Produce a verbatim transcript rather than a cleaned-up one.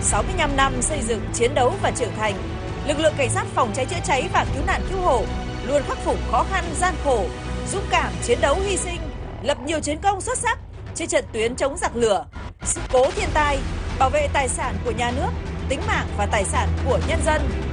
sáu mươi lăm năm xây dựng, chiến đấu và trưởng thành, lực lượng cảnh sát phòng cháy chữa cháy và cứu nạn cứu hộ luôn khắc phục khó khăn gian khổ, dũng cảm chiến đấu hy sinh, lập nhiều chiến công xuất sắc trên trận tuyến chống giặc lửa, sự cố thiên tai, bảo vệ tài sản của nhà nước, tính mạng và tài sản của nhân dân.